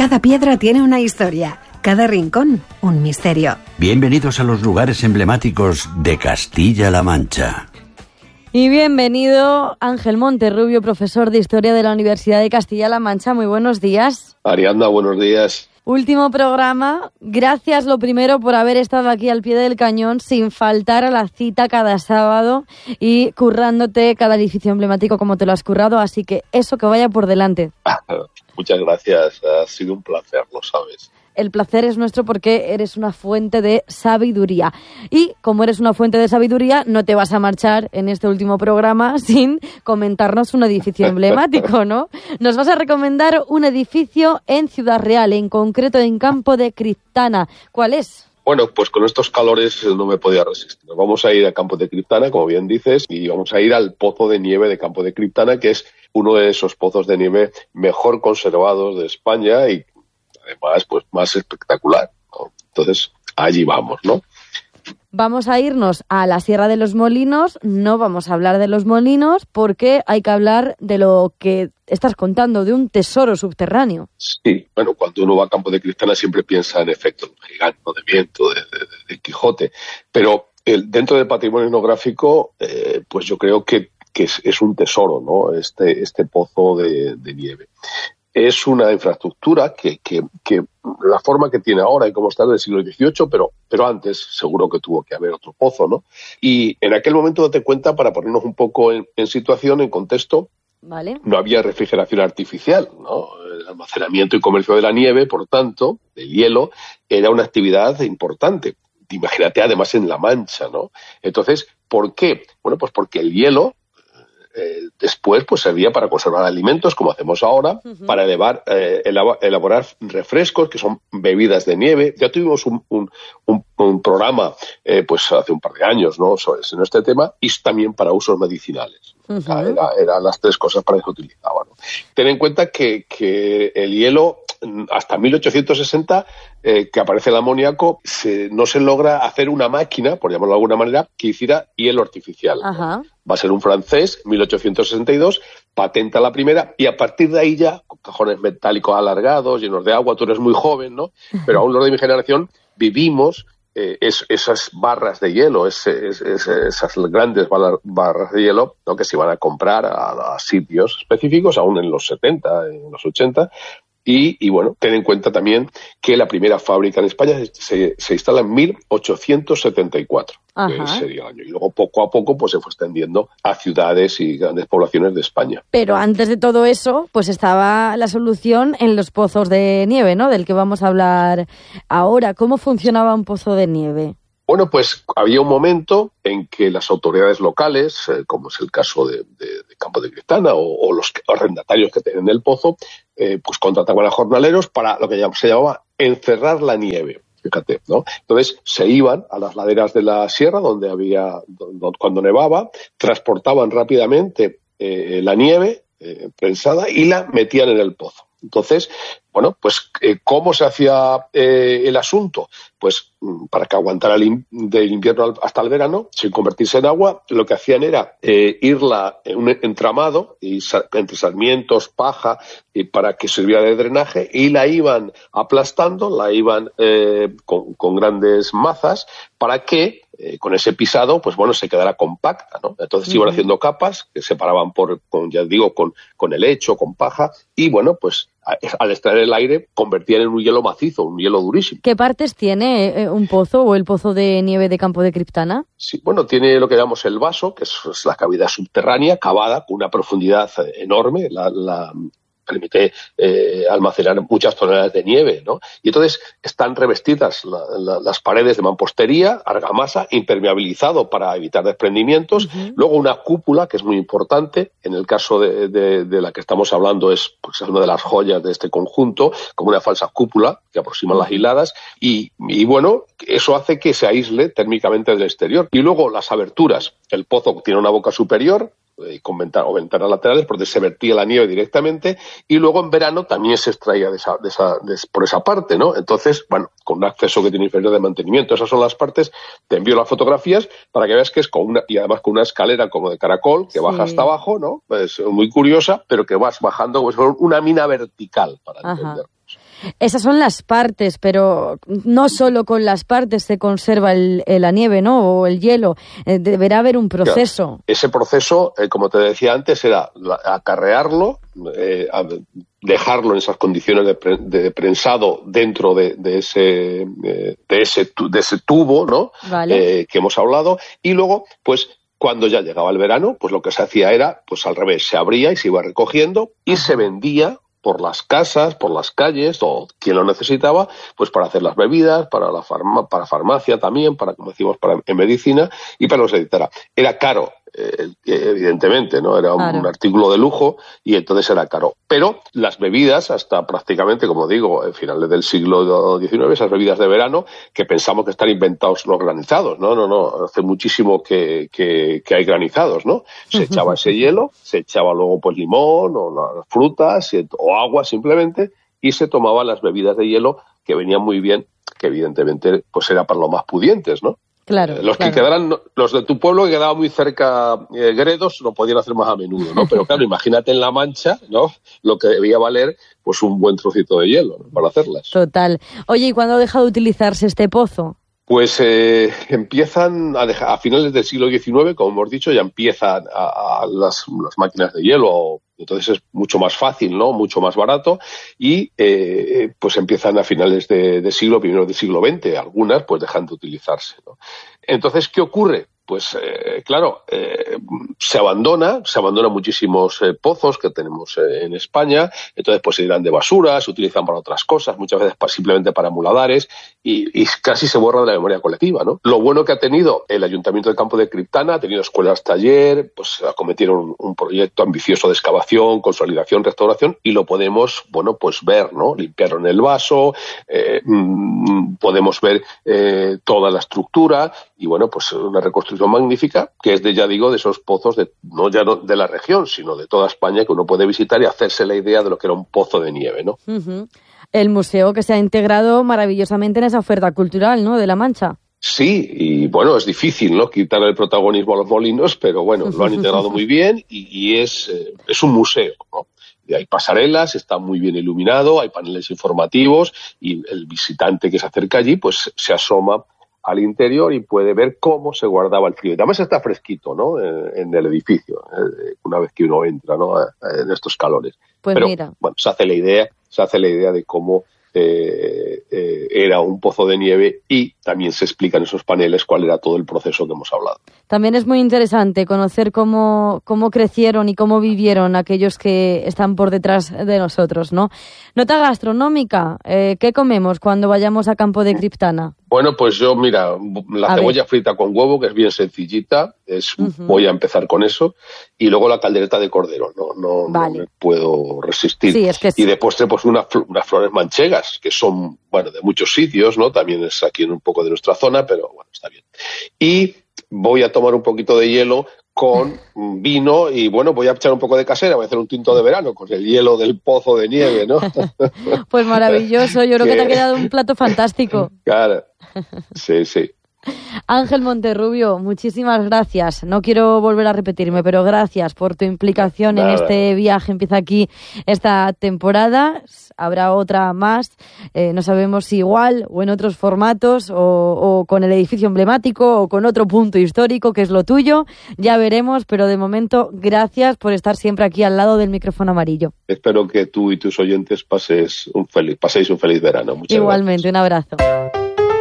Cada piedra tiene una historia, cada rincón un misterio. Bienvenidos a los lugares emblemáticos de Castilla-La Mancha. Y bienvenido Ángel Monterrubio, profesor de Historia de la Universidad de Castilla-La Mancha. Muy buenos días. Ariadna, buenos días. Último programa. Gracias, lo primero, por haber estado aquí al pie del cañón sin faltar a la cita cada sábado y currándote cada edificio emblemático como te lo has currado. Así que eso, que vaya por delante. Muchas gracias. Ha sido un placer, lo sabes. El placer es nuestro porque eres una fuente de sabiduría. Y como eres una fuente de sabiduría, no te vas a marchar en este último programa sin comentarnos un edificio emblemático, ¿no? Nos vas a recomendar un edificio en Ciudad Real, en concreto en Campo de Criptana. ¿Cuál es? Bueno, pues con estos calores no me podía resistir. Vamos a ir a Campo de Criptana, como bien dices, y vamos a ir al Pozo de Nieve de Campo de Criptana, que es uno de esos pozos de nieve mejor conservados de España y además, pues más espectacular, ¿no? Entonces, allí vamos, ¿no? Vamos a irnos a la Sierra de los Molinos. No vamos a hablar de los molinos porque hay que hablar de lo que estás contando, de un tesoro subterráneo. Sí, bueno, cuando uno va a Campo de Criptana siempre piensa en efecto de un gigante, de viento, de Quijote, pero dentro del patrimonio etnográfico, pues yo creo que es un tesoro, ¿no? Este pozo de nieve. Es una infraestructura que la forma que tiene ahora y cómo está del siglo XVIII, pero antes seguro que tuvo que haber otro pozo, ¿no? Y en aquel momento, date cuenta, para ponernos un poco en situación, en contexto, ¿vale? No había refrigeración artificial, ¿no? El almacenamiento y comercio de la nieve, por tanto, del hielo, era una actividad importante. Imagínate, además, en La Mancha, ¿no? Entonces, ¿por qué? Bueno, pues porque el hielo después pues servía para conservar alimentos, como hacemos ahora, para elaborar refrescos, que son bebidas de nieve. Ya tuvimos un programa pues hace un par de años, ¿no?, sobre este tema, y también para usos medicinales. Eran las tres cosas para que se utilizaba, ¿no? Ten en cuenta que el hielo, hasta 1860, que aparece el amoníaco, no se logra hacer una máquina, por llamarlo de alguna manera, que hiciera hielo artificial. Ajá. Va a ser un francés, 1862, patenta la primera, y a partir de ahí ya, con cajones metálicos alargados, llenos de agua. Tú eres muy joven, ¿no? Pero aún los de mi generación vivimos esas barras de hielo, esas grandes barras de hielo, ¿no?, que se iban a comprar a sitios específicos, aún en los 70, en los 80, y bueno, ten en cuenta también que la primera fábrica en España se instala en 1874, que sería el año, y luego poco a poco pues se fue extendiendo a ciudades y grandes poblaciones de España. Pero antes de todo eso, pues estaba la solución en los pozos de nieve, ¿no?, del que vamos a hablar ahora. ¿Cómo funcionaba un pozo de nieve? Bueno, pues había un momento en que las autoridades locales, como es el caso de Campo de Criptana, o los arrendatarios que tenían el pozo, pues contrataban a jornaleros para lo que se llamaba encerrar la nieve. Fíjate, ¿no? Entonces se iban a las laderas de la sierra cuando nevaba, transportaban rápidamente la nieve prensada y la metían en el pozo. Entonces, bueno, pues ¿cómo se hacía el asunto? Pues para que aguantara del invierno hasta el verano, sin convertirse en agua, lo que hacían era irla en un entramado entre sarmientos, paja, y para que sirviera de drenaje, y la iban aplastando, la iban con grandes mazas, para que con ese pisado, pues bueno, se quedara compacta, ¿no? Entonces iban haciendo capas que separaban con helecho, con paja, y bueno, pues al extraer el aire convertían en un hielo macizo, un hielo durísimo. ¿Qué partes tiene un pozo o el pozo de nieve de Campo de Criptana? Sí, bueno, tiene lo que llamamos el vaso, que es la cavidad subterránea, cavada con una profundidad enorme, permite almacenar muchas toneladas de nieve, ¿no? Y entonces están revestidas las paredes de mampostería, argamasa, impermeabilizado para evitar desprendimientos. Luego una cúpula, que es muy importante. En el caso de la que estamos hablando es una de las joyas de este conjunto, como una falsa cúpula que aproxima las hiladas. Y bueno, eso hace que se aísle térmicamente del exterior. Y luego las aberturas. El pozo tiene una boca superior, con ventanas laterales, porque se vertía la nieve directamente, y luego en verano también se extraía por esa parte, ¿no? Entonces, bueno, con un acceso que tiene inferior de mantenimiento. Esas son las partes. Te envío las fotografías para que veas que es y además con una escalera como de caracol que baja hasta abajo, ¿no? Es muy curiosa, pero que vas bajando como si fuera una mina vertical, para entendernos. Esas son las partes, pero no solo con las partes se conserva la nieve, ¿no? O el hielo. Deberá haber un proceso. Claro. Ese proceso, como te decía antes, era acarrearlo, dejarlo en esas condiciones de prensado dentro de ese tubo, ¿no? Vale. Que hemos hablado, y luego, pues, cuando ya llegaba el verano, pues lo que se hacía era, pues al revés, se abría y se iba recogiendo y se vendía por las casas, por las calles, o quien lo necesitaba, pues para hacer las bebidas, para para farmacia también, para, como decimos, en medicina y para los editara. Era caro, evidentemente, ¿no? Era un artículo de lujo y entonces era caro. Pero las bebidas, hasta prácticamente, como digo, en finales del siglo XIX, esas bebidas de verano, que pensamos que están inventados los granizados, no, hace muchísimo que hay granizados, ¿no? Se echaba ese hielo, se echaba luego pues limón o las frutas o agua simplemente y se tomaban las bebidas de hielo que venían muy bien, que evidentemente pues era para los más pudientes, ¿no? Claro, que quedaran, los de tu pueblo que quedaba muy cerca, Gredos, lo podían hacer más a menudo, ¿no? Pero claro, imagínate en La Mancha, ¿no? Lo que debía valer, pues un buen trocito de hielo, ¿no? Para hacerlas. Total. Oye, ¿y cuándo deja de utilizarse este pozo? Pues empiezan a finales del siglo XIX, como hemos dicho, ya empiezan las máquinas de hielo, entonces es mucho más fácil, ¿no? Mucho más barato y pues empiezan a finales del siglo, primero del siglo XX, algunas pues dejan de utilizarse, ¿no? Entonces, ¿qué ocurre? Pues claro, se abandonan muchísimos pozos que tenemos en España, entonces pues se irán de basura, se utilizan para otras cosas, muchas veces simplemente para muladares y casi se borra de la memoria colectiva, ¿no? Lo bueno que ha tenido el Ayuntamiento del Campo de Criptana, ha tenido escuelas taller, pues acometieron un proyecto ambicioso de excavación, consolidación, restauración y lo podemos, bueno, pues ver, ¿no? Limpiaron el vaso, podemos ver toda la estructura y bueno, pues una reconstrucción magnífica, que es de esos pozos no de la región, sino de toda España, que uno puede visitar y hacerse la idea de lo que era un pozo de nieve, ¿no? Uh-huh. El museo que se ha integrado maravillosamente en esa oferta cultural, ¿no? De La Mancha. Sí, y bueno, es difícil, ¿no? Quitar el protagonismo a los molinos, pero bueno, lo han integrado muy bien y es un museo, ¿no? Y hay pasarelas, está muy bien iluminado, hay paneles informativos y el visitante que se acerca allí, pues se asoma al interior y puede ver cómo se guardaba el frío. Y además está fresquito, ¿no? En el edificio, una vez que uno entra, ¿no? En estos calores. Pues pero, mira. Bueno, se hace la idea de cómo era un pozo de nieve y también se explica en esos paneles cuál era todo el proceso que hemos hablado. También es muy interesante conocer cómo crecieron y cómo vivieron aquellos que están por detrás de nosotros, ¿no? Nota gastronómica, ¿qué comemos cuando vayamos a Campo de Criptana? Bueno, pues yo, mira, la cebolla frita con huevo, que es bien sencillita, voy a empezar con eso, y luego la caldereta de cordero, no me puedo resistir. Sí, es que y de postre, pues unas flores manchegas, que son, bueno, de muchos sitios, ¿no? También es aquí un poco de nuestra zona, pero bueno, está bien. Y voy a tomar un poquito de hielo con vino y, bueno, voy a echar un poco de casera, voy a hacer un tinto de verano con el hielo del pozo de nieve, ¿no? Pues maravilloso, yo creo que te ha quedado un plato fantástico. Claro, sí. Ángel Monterrubio, muchísimas gracias. No quiero volver a repetirme, pero gracias por tu implicación en este viaje. Empieza aquí esta temporada, habrá otra más, no sabemos si igual o en otros formatos o con el edificio emblemático o con otro punto histórico que es lo tuyo. Ya veremos, pero de momento gracias por estar siempre aquí al lado del micrófono amarillo. Espero que tú y tus oyentes paséis un feliz verano. Muchas Igualmente, gracias. Un abrazo.